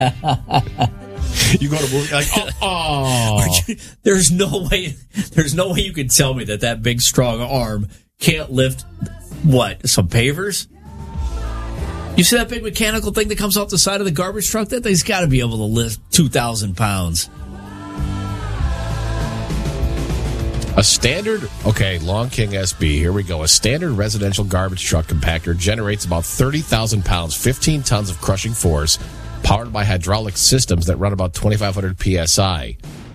You go to a movie like, oh. There's no way you can tell me that big strong arm can't lift some pavers. You see that big mechanical thing that comes off the side of the garbage truck? That thing's got to be able to lift 2,000 pounds. A standard, Long King SB, here we go. A standard residential garbage truck compactor generates about 30,000 pounds, 15 tons of crushing force, powered by hydraulic systems that run about 2,500 PSI.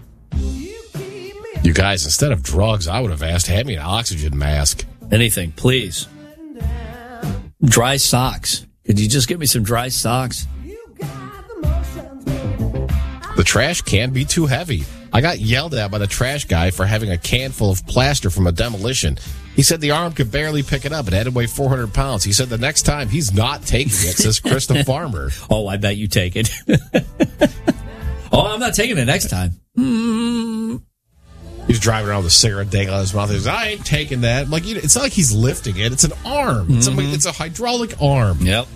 You guys, instead of drugs, I would have asked, hand me an oxygen mask. Anything, please. Dry socks. Could you just get me some dry socks? The trash can be too heavy. I got yelled at by the trash guy for having a can full of plaster from a demolition. He said the arm could barely pick it up. It had to weigh 400 pounds. He said the next time he's not taking it, says Chris the farmer. Oh, I bet you take it. Oh, I'm not taking it next time. He's driving around with a cigarette dangling out of his mouth. He says, I ain't taking that. I'm like, it's not like he's lifting it. It's an arm. It's a hydraulic arm. Yep.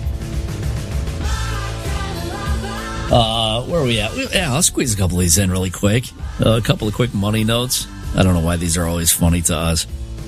Where are we at? I'll squeeze a couple of these in really quick. A couple of quick money notes. I don't know why these are always funny to us.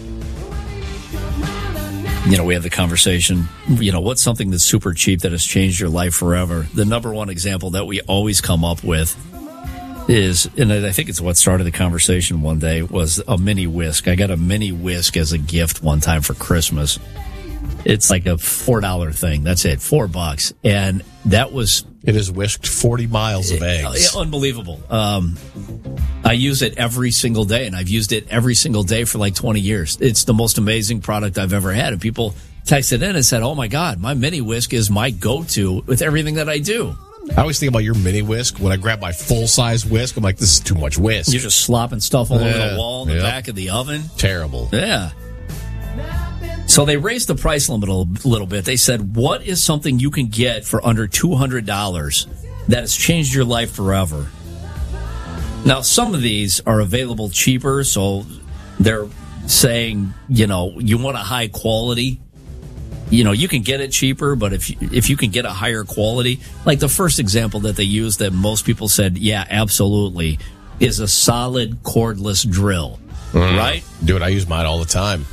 We have the conversation, what's something that's super cheap that has changed your life forever? The number one example that we always come up with is, and I think it's what started the conversation one day, was a mini whisk. I got a mini whisk as a gift one time for Christmas. It's like a $4 thing. That's it, $4. And that was... It has whisked 40 miles of eggs. Unbelievable. I use it every single day, and I've used it every single day for like 20 years. It's the most amazing product I've ever had. And people texted in and said, oh my God, my mini whisk is my go-to with everything that I do. I always think about your mini whisk. When I grab my full-size whisk, I'm like, this is too much whisk. You're just slopping stuff all over the wall in the back of the oven. Terrible. Yeah. So they raised the price limit a little bit. They said, what is something you can get for under $200 that has changed your life forever? Now, some of these are available cheaper, so they're saying, you want a high quality. You can get it cheaper, but if you can get a higher quality, like the first example that they used that most people said, yeah, absolutely, is a solid cordless drill, right? Dude, I use mine all the time.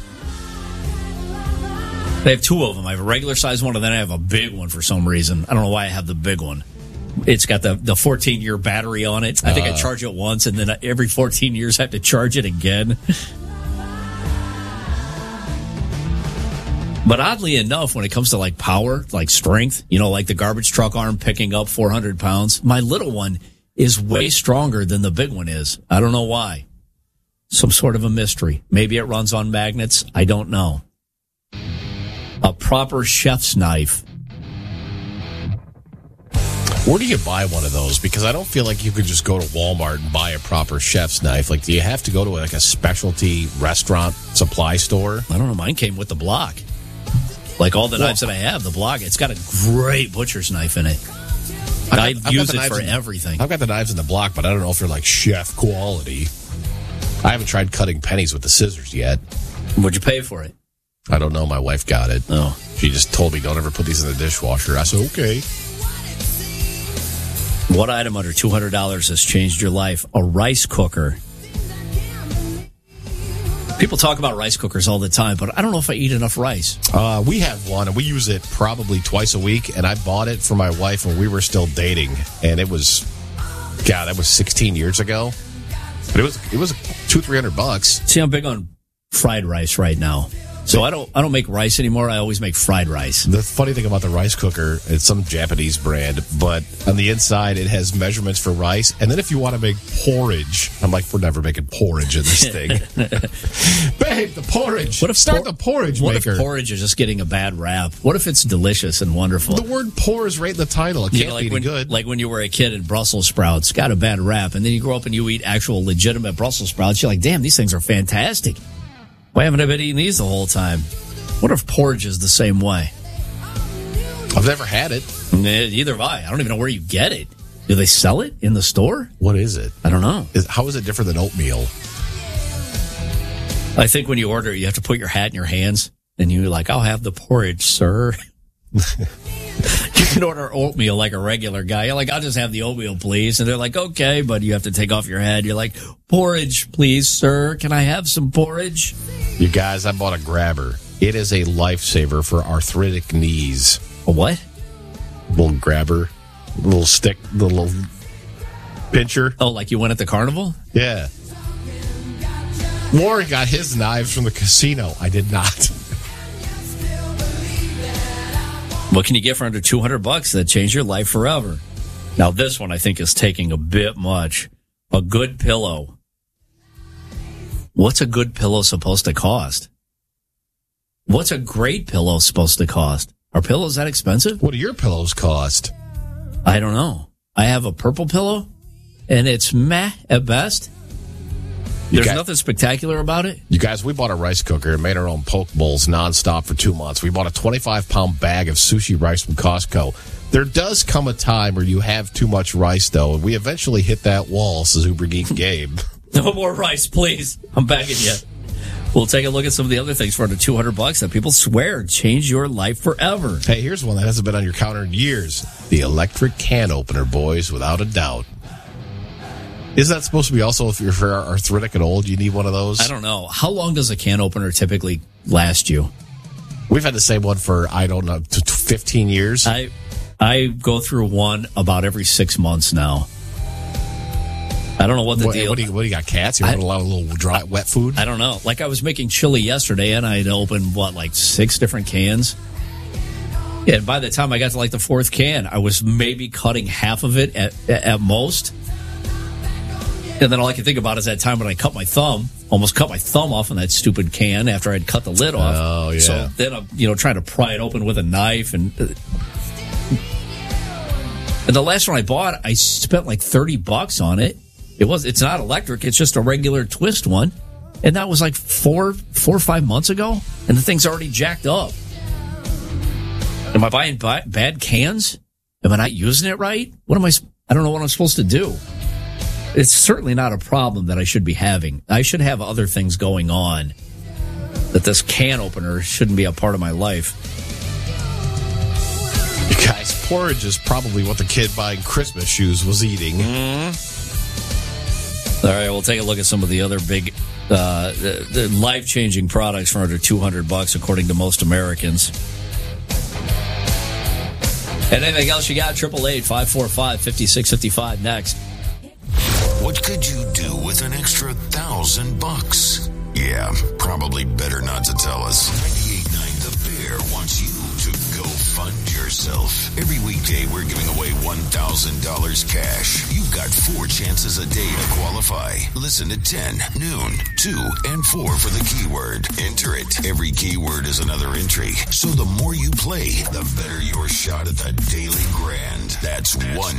They have two of them. I have a regular size one, and then I have a big one for some reason. I don't know why I have the big one. It's got the 14-year battery on it. I think I charge it once, and then every 14 years I have to charge it again. But oddly enough, when it comes to like power, like strength, like the garbage truck arm picking up 400 pounds, my little one is way stronger than the big one is. I don't know why. Some sort of a mystery. Maybe it runs on magnets. I don't know. A proper chef's knife. Where do you buy one of those? Because I don't feel like you could just go to Walmart and buy a proper chef's knife. Like, do you have to go to like a specialty restaurant supply store? I don't know. Mine came with the block. Like all the knives that I have, the block, it's got a great butcher's knife in it. I've used it for everything. I've got the knives in the block, but I don't know if they're like chef quality. I haven't tried cutting pennies with the scissors yet. What'd you pay for it? I don't know. My wife got it. Oh. She just told me, don't ever put these in the dishwasher. I said, okay. What item under $200 has changed your life? A rice cooker. People talk about rice cookers all the time, but I don't know if I eat enough rice. We have one, and we use it probably twice a week, and I bought it for my wife when we were still dating, and it was, that was 16 years ago. But it was $200-300. See, I'm big on fried rice right now. So I don't make rice anymore. I always make fried rice. The funny thing about the rice cooker, it's some Japanese brand, but on the inside it has measurements for rice. And then if you want to make porridge, I'm like, we're never making porridge in this thing. Babe, the porridge. Start the porridge maker. What if porridge is just getting a bad rap? What if it's delicious and wonderful? The word pour is right in the title. It can't be any good. Like when you were a kid and Brussels sprouts got a bad rap, and then you grow up and you eat actual legitimate Brussels sprouts. You're like, damn, these things are fantastic. Why haven't I been eating these the whole time? What if porridge is the same way? I've never had it. Neither have I. I don't even know where you get it. Do they sell it in the store? What is it? I don't know. How is it different than oatmeal? I think when you order, you have to put your hat in your hands, and you're like, I'll have the porridge, sir. can order oatmeal like a regular guy. You're like, I'll just have the oatmeal, please. And they're like, okay, but you have to take off your head. You're like, porridge, please, sir. Can I have some porridge? You guys, I bought a grabber. It is a lifesaver for arthritic knees. A what? Little grabber, little stick, little pincher. Oh, like you went at the carnival? Yeah. Warren got his knives from the casino. I did not. What can you get for under $200 that change your life forever? Now, this one I think is taking a bit much. A good pillow. What's a good pillow supposed to cost? What's a great pillow supposed to cost? Are pillows that expensive? What do your pillows cost? I don't know. I have a purple pillow, and it's meh at best. There's nothing spectacular about it. You guys, we bought a rice cooker and made our own poke bowls nonstop for 2 months. We bought a 25-pound bag of sushi rice from Costco. There does come a time where you have too much rice, though, and we eventually hit that wall, says Uber Geek Gabe. No more rice, please. I'm begging you. We'll take a look at some of the other things for under $200 that people swear change your life forever. Hey, here's one that hasn't been on your counter in years. The electric can opener, boys, without a doubt. Isn't that supposed to be also, if you're arthritic and old, you need one of those? I don't know. How long does a can opener typically last you? We've had the same one for, I don't know, 15 years. I go through one about every 6 months now. I don't know what the deal. What do you got, cats? You want a lot of little dry, wet food? I don't know. Like, I was making chili yesterday, and I had opened, 6 different cans? Yeah, and by the time I got to, the 4th can, I was maybe cutting half of it at most. And then all I can think about is that time when I almost cut my thumb off on that stupid can after I'd cut the lid off. Oh, yeah. So then I'm, trying to pry it open with a knife. And the last one I bought, I spent $30 on it. It's not electric. It's just a regular twist one. And that was 4 or 5 months ago. And the thing's already jacked up. Am I buying bad cans? Am I not using it right? I don't know what I'm supposed to do. It's certainly not a problem that I should be having. I should have other things going on. That this can opener shouldn't be a part of my life. You guys, porridge is probably what the kid buying Christmas shoes was eating. All right, we'll take a look at some of the other big, the life-changing products for under $200, according to most Americans. And anything else you got? 888-545-5655 next. What could you do with an extra $1,000? Yeah, probably better not to tell us. 98.9 The Bear wants you to go fund yourself. Every weekday, we're giving away $1,000 cash. You've got 4 chances a day to qualify. Listen at 10, noon, 2, and 4 for the keyword. Enter it. Every keyword is another entry. So the more you play, the better your shot at the daily grand. That's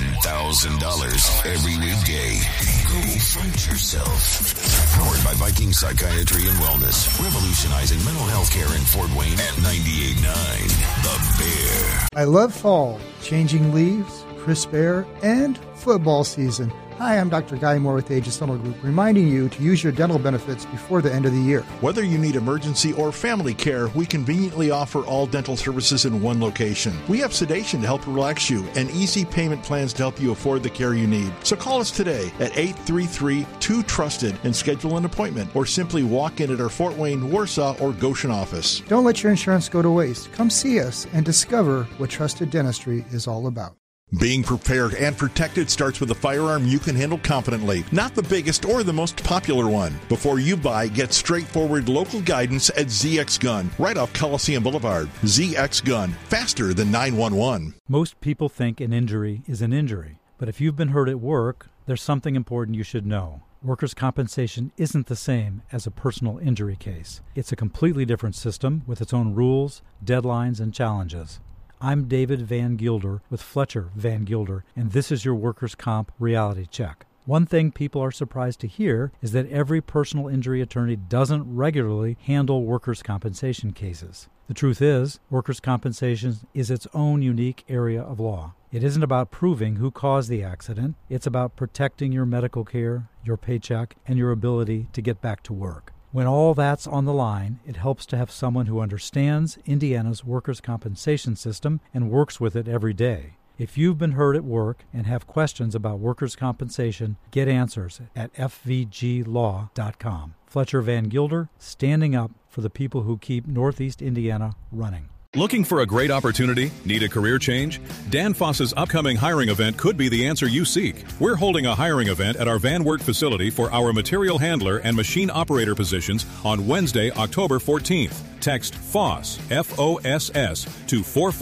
$1,000 every weekday. Go fund yourself. Powered by Viking Psychiatry and Wellness. Revolutionizing mental health care in Fort Wayne at 98.9 The Bear. I love fall, changing leaves, crisp air, and football season. Hi, I'm Dr. Guy Moore with Aegis Dental Group, reminding you to use your dental benefits before the end of the year. Whether you need emergency or family care, we conveniently offer all dental services in one location. We have sedation to help relax you and easy payment plans to help you afford the care you need. So call us today at 833-2TRUSTED and schedule an appointment, or simply walk in at our Fort Wayne, Warsaw, or Goshen office. Don't let your insurance go to waste. Come see us and discover what trusted dentistry is all about. Being prepared and protected starts with a firearm you can handle confidently, not the biggest or the most popular one. Before you buy, get straightforward local guidance at ZX Gun, right off Coliseum Boulevard. ZX Gun, faster than 911. Most people think an injury is an injury, but if you've been hurt at work, there's something important you should know. Workers' compensation isn't the same as a personal injury case. It's a completely different system with its own rules, deadlines, and challenges. I'm David Van Gilder with Fletcher Van Gilder, and this is your Workers' Comp Reality Check. One thing people are surprised to hear is that every personal injury attorney doesn't regularly handle workers' compensation cases. The truth is, workers' compensation is its own unique area of law. It isn't about proving who caused the accident. It's about protecting your medical care, your paycheck, and your ability to get back to work. When all that's on the line, it helps to have someone who understands Indiana's workers' compensation system and works with it every day. If you've been hurt at work and have questions about workers' compensation, get answers at fvglaw.com. Fletcher Van Gilder, standing up for the people who keep Northeast Indiana running. Looking for a great opportunity? Need a career change? Danfoss's upcoming hiring event could be the answer you seek. We're holding a hiring event at our Van Wert facility for our material handler and machine operator positions on Wednesday, October 14th. Text FOSS, F-O-S-S, to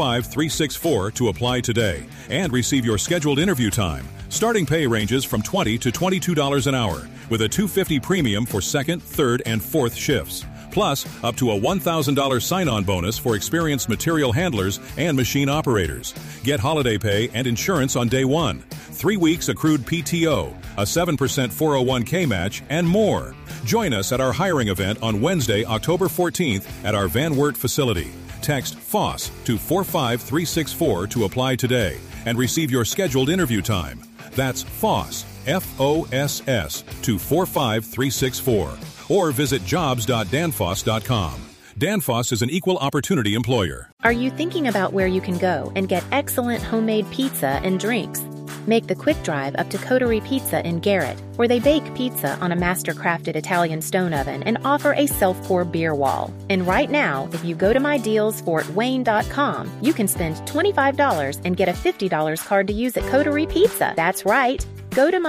45364 to apply today and receive your scheduled interview time. Starting pay ranges from $20 to $22 an hour, with a $250 premium for second, third, and fourth shifts. Plus, up to a $1,000 sign-on bonus for experienced material handlers and machine operators. Get holiday pay and insurance on day one, 3 weeks accrued PTO, a 7% 401k match, and more. Join us at our hiring event on Wednesday, October 14th at our Van Wert facility. Text FOSS to 45364 to apply today and receive your scheduled interview time. That's FOSS, F-O-S-S, to 45364. Or visit jobs.danfoss.com. Danfoss is an equal opportunity employer. Are you thinking about where you can go and get excellent homemade pizza and drinks? Make the quick drive up to Coterie Pizza in Garrett, where they bake pizza on a master-crafted Italian stone oven and offer a self-pour beer wall. And right now, if you go to mydealsfortwayne.com, you can spend $25 and get a $50 card to use at Coterie Pizza. That's right. Go to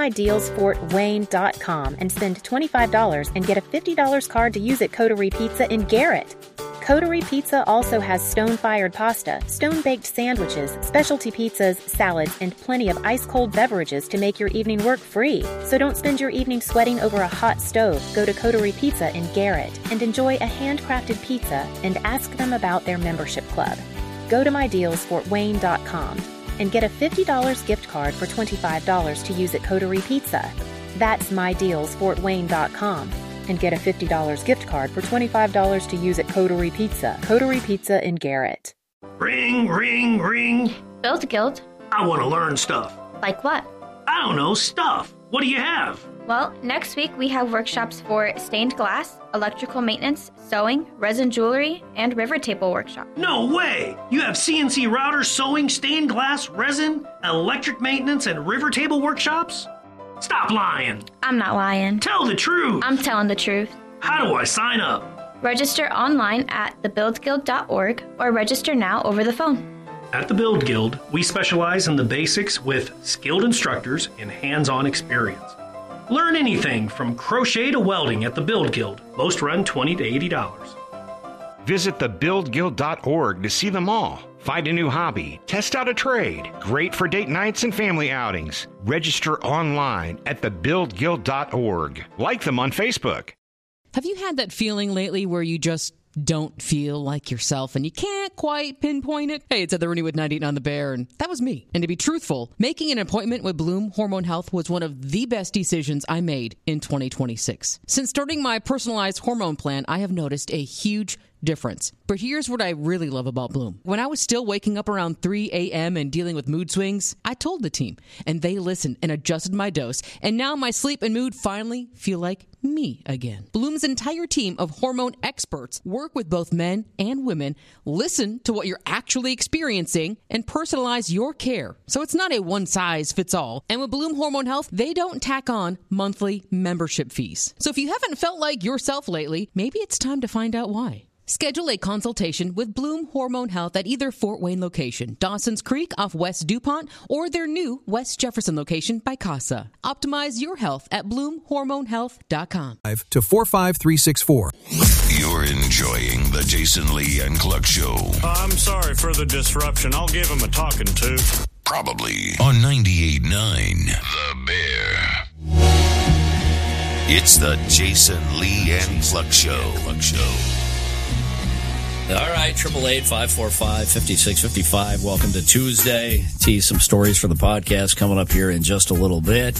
mydealsfortwayne.com and spend $25 and get a $50 card to use at Coterie Pizza in Garrett. Coterie Pizza also has stone-fired pasta, stone-baked sandwiches, specialty pizzas, salads, and plenty of ice-cold beverages to make your evening work free. So don't spend your evening sweating over a hot stove. Go to Coterie Pizza in Garrett and enjoy a handcrafted pizza and ask them about their membership club. Go to mydealsfortwayne.com and get a $50 gift card for $25 to use at Coterie Pizza. That's mydealsfortwayne.com. And get a $50 gift card for $25 to use at Coterie Pizza. Coterie Pizza in Garrett. Ring, ring, ring. Build Guild. I want to learn stuff. Like what? I don't know, stuff. What do you have? Well, next week we have workshops for stained glass, electrical maintenance, sewing, resin jewelry, and river table workshop. No way! You have CNC router, sewing, stained glass, resin, electric maintenance, and river table workshops? Stop lying. I'm not lying. Tell the truth. I'm telling the truth. How do I sign up? Register online at thebuildguild.org or register now over the phone. At the Build Guild, we specialize in the basics with skilled instructors and hands-on experience. Learn anything from crochet to welding at the Build Guild. Most run $20 to $80. Visit thebuildguild.org to see them all. Find a new hobby, test out a trade. Great for date nights and family outings. Register online at thebuildguild.org. Like them on Facebook. Have you had that feeling lately where you just don't feel like yourself and you can't quite pinpoint it? Hey, it's Heather Rooney with 98 on the Bear, and that was me. And to be truthful, making an appointment with Bloom Hormone Health was one of the best decisions I made in 2026. Since starting my personalized hormone plan, I have noticed a huge difference. But here's what I really love about Bloom. When I was still waking up around 3 a.m. and dealing with mood swings, I told the team, and they listened and adjusted my dose, and now my sleep and mood finally feel like me again. Bloom's entire team of hormone experts work with both men and women, listen to what you're actually experiencing, and personalize your care. So it's not a one-size-fits-all. And with Bloom Hormone Health, they don't tack on monthly membership fees. So if you haven't felt like yourself lately, maybe it's time to find out why. Schedule a consultation with Bloom Hormone Health at either Fort Wayne location, Dawson's Creek off West DuPont, or their new West Jefferson location by Casa. Optimize your health at BloomHormoneHealth.com. 5 to 45364. You're enjoying the Jason Lee and Cluck Show. I'm sorry for the disruption. I'll give him a talking to. Probably on 98.9 The Bear. It's the Jason Lee and Cluck Show. All right, 888-545-5655. Welcome to Tuesday. Tease some stories for the podcast coming up here in just a little bit.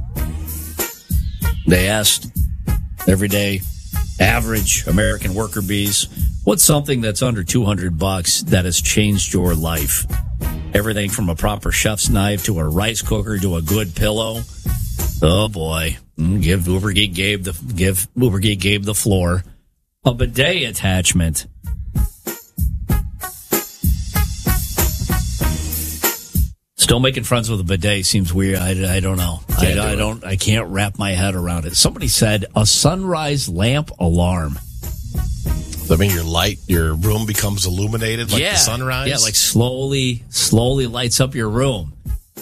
They asked everyday average American worker bees, what's something that's under $200 that has changed your life? Everything from a proper chef's knife to a rice cooker to a good pillow. Oh boy! Give Uber Geek Gabe the floor. A bidet attachment. Still making friends with a bidet seems weird. I don't know. I can't wrap my head around it. Somebody said a sunrise lamp alarm. I mean, your room becomes illuminated like the sunrise? Yeah, like slowly lights up your room.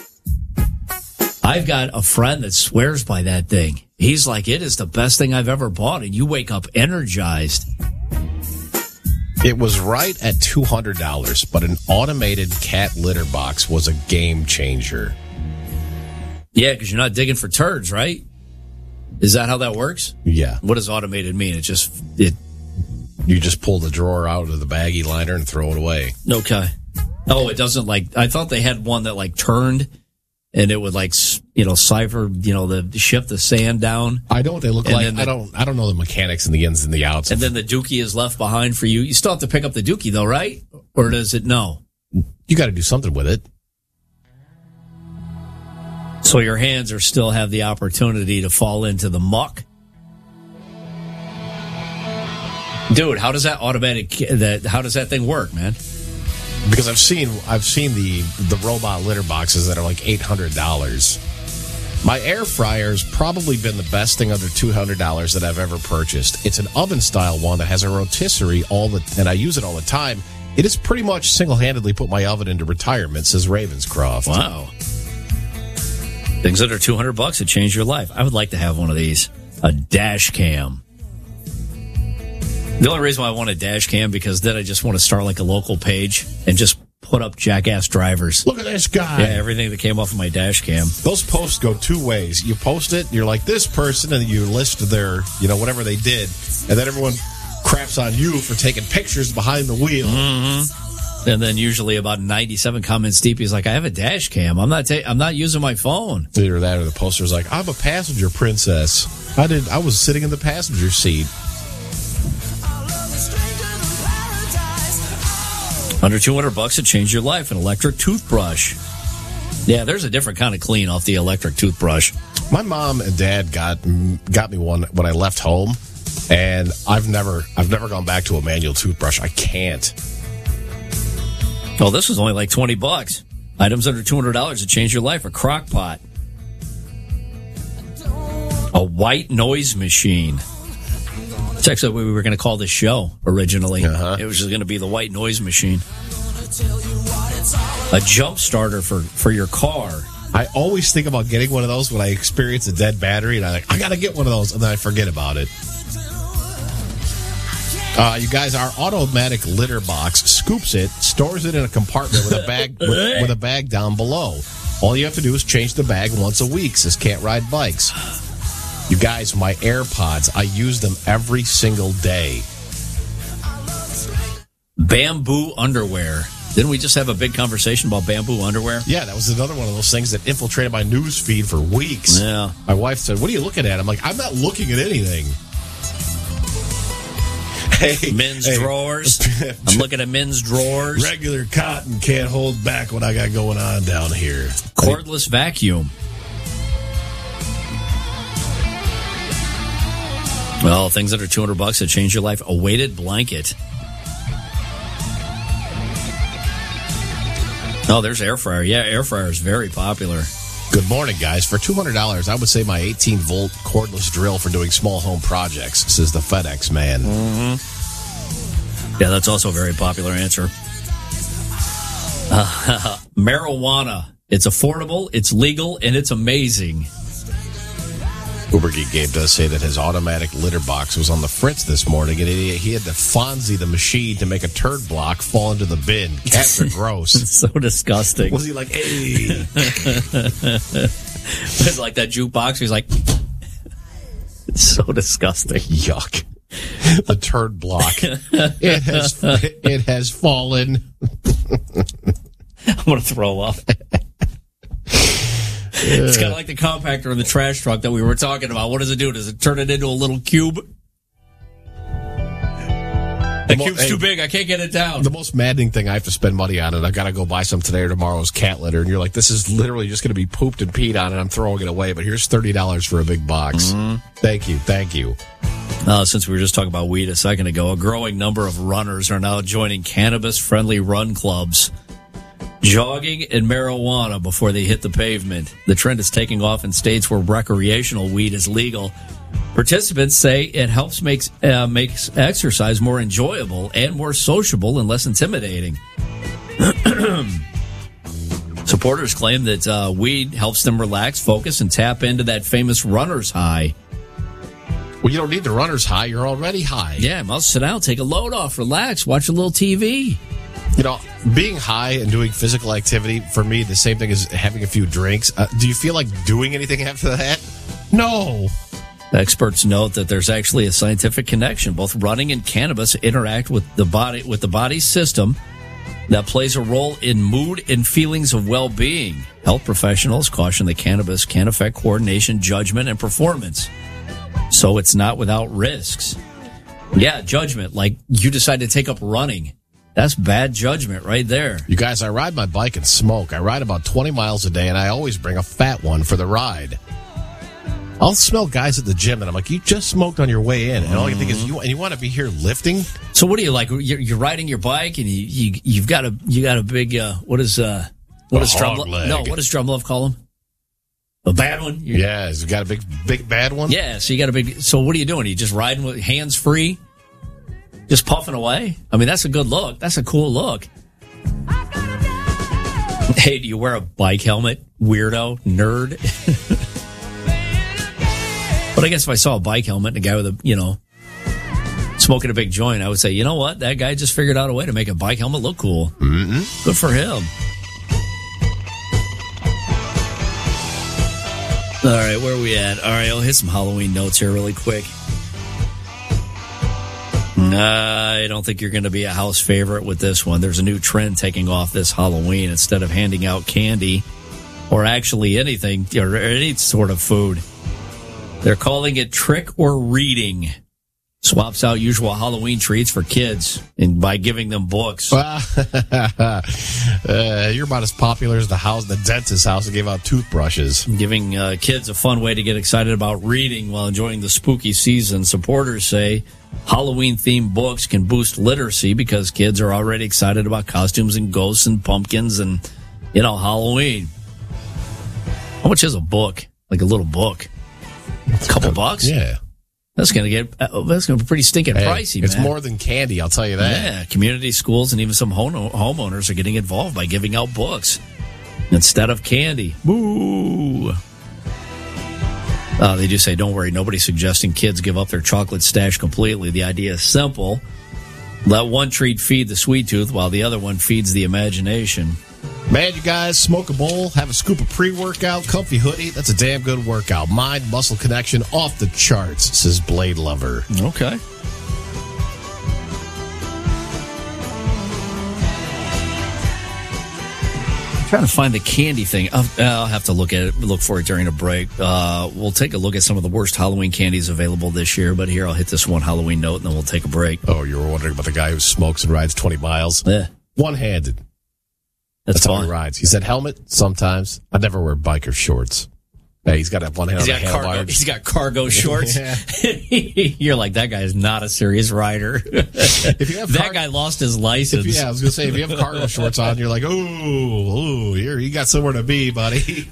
I've got a friend that swears by that thing. He's like, it is the best thing I've ever bought, and you wake up energized. It was right at $200, but an automated cat litter box was a game changer. Yeah, because you're not digging for turds, right? Is that how that works? Yeah. What does automated mean? You just pull the drawer out of the baggie liner and throw it away. Okay. Oh, it doesn't I thought they had one that turned and it would cipher, shift the sand down. I know what they look like. I don't know the mechanics and the ins and the outs. And then the dookie is left behind for you. You still have to pick up the dookie though, right? Or does it no? You got to do something with it. So your hands still have the opportunity to fall into the muck. Dude, how does that how does that thing work, man? Because I've seen the robot litter boxes that are like $800. My air fryer's probably been the best thing under $200 that I've ever purchased. It's an oven style one that has a rotisserie and I use it all the time. It has pretty much single-handedly put my oven into retirement, says Ravenscroft. Wow. Things that are $200 that change your life. I would like to have one of these. A dash cam. The only reason why I want a dash cam because then I just want to start a local page and just put up jackass drivers. Look at this guy. Yeah, everything that came off of my dash cam. Those posts go two ways. You post it, you're like this person, and you list their, whatever they did, and then everyone craps on you for taking pictures behind the wheel. Mm-hmm. And then usually about 97 comments deep, he's like, I have a dash cam. I'm not using my phone. Either that or the poster's like, I'm a passenger princess. I was sitting in the passenger seat. Under $200 to change your life. An electric toothbrush. Yeah, there's a different kind of clean off the electric toothbrush. My mom and dad got me one when I left home, and I've never gone back to a manual toothbrush. I can't. Oh, this was only like $20. Items under $200 to change your life. A crock pot. A white noise machine. It's actually what we were going to call this show originally. It was just going to be the white noise machine. A jump starter for your car. I always think about getting one of those when I experience a dead battery, and I got to get one of those, and then I forget about it. You guys, our automatic litter box scoops it, stores it in a compartment with a bag with a bag down below. All you have to do is change the bag once a week, says Can't Ride Bikes. You guys, my AirPods, I use them every single day. Bamboo underwear. Didn't we just have a big conversation about bamboo underwear? Yeah, that was another one of those things that infiltrated my news feed for weeks. Yeah. My wife said, what are you looking at? I'm like, I'm not looking at anything. Hey, men's drawers. I'm looking at men's drawers. Regular cotton can't hold back what I got going on down here. Cordless vacuum. Well, things that are $200 that change your life. A weighted blanket. Oh, there's air fryer. Yeah, air fryer is very popular. Good morning, guys. For $200, I would say my 18-volt cordless drill for doing small home projects, says the FedEx man. Mm-hmm. Yeah, that's also a very popular answer. Marijuana. It's affordable, it's legal, and it's amazing. Uber Geek Gabe does say that his automatic litter box was on the fritz this morning, and he had to Fonzie the machine to make a turd block fall into the bin. Cats are gross. It's so disgusting. Was he like, hey? It's like that jukebox. He's like, it's so disgusting. Yuck. The turd block. It has fallen. I'm going to throw up. It's kind of like the compactor in the trash truck that we were talking about. What does it do? Does it turn it into a little cube? That cube's too big. I can't get it down. The most maddening thing I have to spend money on, and I've got to go buy some today or tomorrow, is cat litter. And you're like, this is literally just going to be pooped and peed on, and I'm throwing it away. But here's $30 for a big box. Thank you. Since we were just talking about weed a second ago, a growing number of runners are now joining cannabis-friendly run clubs, jogging and marijuana before they hit the pavement. The trend is taking off in states where recreational weed is legal. Participants say it helps makes exercise more enjoyable and more sociable and less intimidating. Supporters claim that weed helps them relax, focus, and tap into that famous runner's high. Well, you don't need the runner's high. You're already high. Yeah, I'll sit down, take a load off, relax, watch a little TV. You know, being high and doing physical activity, for me, the same thing as having a few drinks. Do you feel like doing anything after that? No. Experts note that there's actually a scientific connection. Both running and cannabis interact with the body's system that plays a role in mood and feelings of well-being. Health professionals caution that cannabis can affect coordination, judgment, and performance. So it's not without risks. Yeah, judgment. Like you decide to take up running. That's bad judgment right there. You guys, I ride my bike and smoke. I ride about 20 miles a day, and I always bring a fat one for the ride. I'll smell guys at the gym, and I'm like, you just smoked on your way in. And all you think is, you want to be here lifting? So what do you like? You're riding your bike, and you've got a big, what does Drumlove call him? A bad one? Yeah, he's got a big bad one? Yeah, so you got a big... So what are you doing? Are you just riding with hands free? Just puffing away? I mean, that's a good look. That's a cool look. Hey, do you wear a bike helmet? Weirdo? Nerd? But I guess if I saw a bike helmet and a guy with a, smoking a big joint, I would say, you know what? That guy just figured out a way to make a bike helmet look cool. Mm-hmm. Good for him. All right, where are we at? All right, I'll hit some Halloween notes here really quick. I don't think you're going to be a house favorite with this one. There's a new trend taking off this Halloween. Instead of handing out candy or actually anything or any sort of food, they're calling it trick or reading. Swaps out usual Halloween treats for kids and by giving them books. You're about as popular as the dentist's house that gave out toothbrushes. Giving kids a fun way to get excited about reading while enjoying the spooky season. Supporters say Halloween-themed books can boost literacy because kids are already excited about costumes and ghosts and pumpkins and, Halloween. How much is a book? Like a little book? A couple bucks? Yeah. That's going to be pretty stinking pricey, It's man. more than candy, I'll tell you that. Yeah, community schools and even some homeowners are getting involved by giving out books instead of candy. Boo! They do say, don't worry, nobody's suggesting kids give up their chocolate stash completely. The idea is simple. Let one treat feed the sweet tooth while the other one feeds the imagination. Man, you guys, smoke a bowl, have a scoop of pre-workout, comfy hoodie. That's a damn good workout. Mind-muscle connection off the charts, says Blade Lover. Okay. I'm trying to find the candy thing. I'll have to look for it during a break. We'll take a look at some of the worst Halloween candies available this year, but here I'll hit this one Halloween note and then we'll take a break. Oh, you were wondering about the guy who smokes and rides 20 miles? Yeah. One-handed. That's how he rides. He said helmet sometimes. I never wear biker shorts. Hey, he's got one hand on the handlebar. He's got cargo shorts. You're like, that guy is not a serious rider. That guy lost his license. I was going to say, if you have cargo shorts on, you're like, ooh, you got somewhere to be, buddy.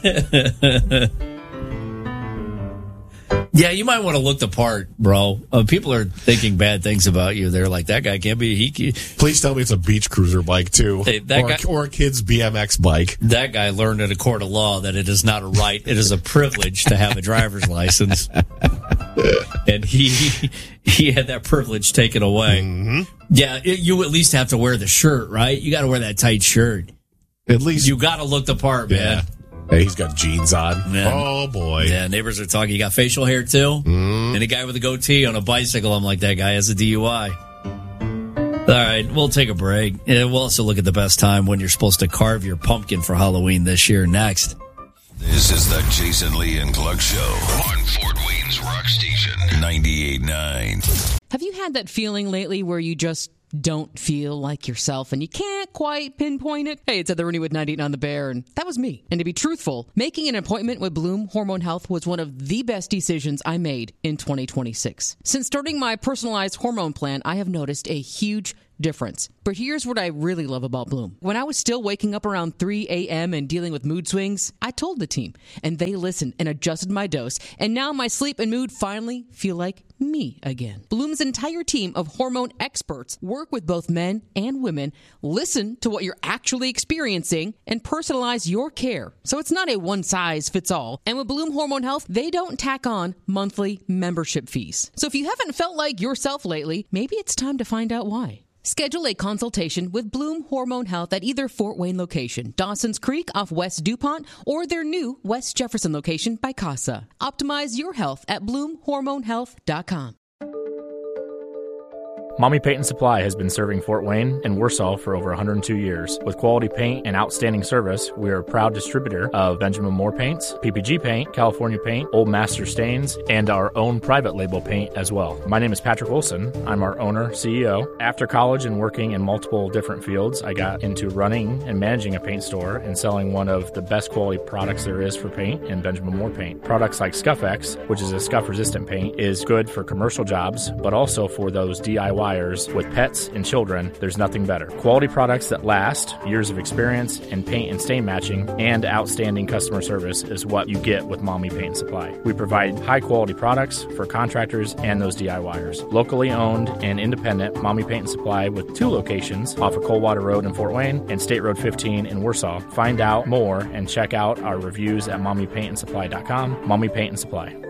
Yeah, you might want to look the part, bro. People are thinking bad things about you. They're like, that guy can't be... Please tell me it's a beach cruiser bike, too. Hey, or a kid's BMX bike. That guy learned in a court of law that it is not a right, it is a privilege to have a driver's license. And he had that privilege taken away. Mm-hmm. Yeah, you at least have to wear the shirt, right? You got to wear that tight shirt. At least... You got to look the part, man. Hey, he's got jeans on. Man. Oh, boy. Yeah, neighbors are talking. You got facial hair, too? And a guy with a goatee on a bicycle. I'm like, that guy has a DUI. All right, we'll take a break. We'll also look at the best time when you're supposed to carve your pumpkin for Halloween this year next. This is the Jason Lee and Clark Show on Fort Wayne's Rock Station 98.9. Have you had that feeling lately where you just don't feel like yourself and you can't quite pinpoint it? Hey, it's Heather Rooney with 98.9 The Bear, and that was me. And to be truthful, making an appointment with Bloom Hormone Health was one of the best decisions I made in 2026. Since starting my personalized hormone plan, I have noticed a huge difference. But here's what I really love about Bloom. When I was still waking up around 3 a.m. and dealing with mood swings, I told the team, and they listened and adjusted my dose, and now my sleep and mood finally feel like me again. Bloom's entire team of hormone experts work with both men and women, listen to what you're actually experiencing, and personalize your care. So it's not a one-size-fits-all. And with Bloom Hormone Health, they don't tack on monthly membership fees. So if you haven't felt like yourself lately, maybe it's time to find out why. Schedule a consultation with Bloom Hormone Health at either Fort Wayne location, Dawson's Creek off West DuPont, or their new West Jefferson location by Casa. Optimize your health at BloomHormoneHealth.com. Mommy Paint and Supply has been serving Fort Wayne and Warsaw for over 102 years. With quality paint and outstanding service, we are a proud distributor of Benjamin Moore paints, PPG paint, California paint, Old Master stains, and our own private label paint as well. My name is Patrick Wilson. I'm our owner, CEO. After college and working in multiple different fields, I got into running and managing a paint store and selling one of the best quality products there is for paint in Benjamin Moore paint. Products like Scuff-X, which is a scuff-resistant paint, is good for commercial jobs, but also for those DIY with pets and children. There's nothing better. Quality products that last, years of experience in paint and stain matching, and outstanding customer service is what you get with Mommy Paint and Supply. We provide high quality products for contractors and those DIYers. Locally owned and independent Mommy Paint and Supply with 2 locations off of Coldwater Road in Fort Wayne and State Road 15 in Warsaw. Find out more and check out our reviews at mommypaintandsupply.com. Mommy Paint and Supply.